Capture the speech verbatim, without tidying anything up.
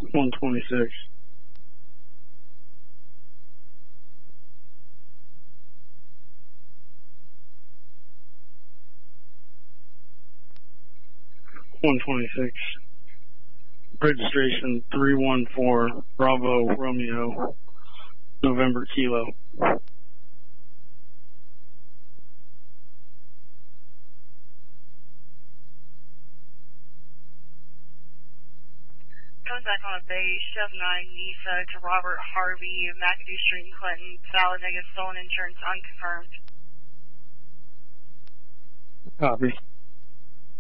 one twenty-six. one twenty-six. Registration three one four Bravo Romeo November Kilo. Comes back on a base, seven nine Nisa to Robert Harvey, McAdoo Street in Clinton, Talladega, stolen insurance unconfirmed. Copy.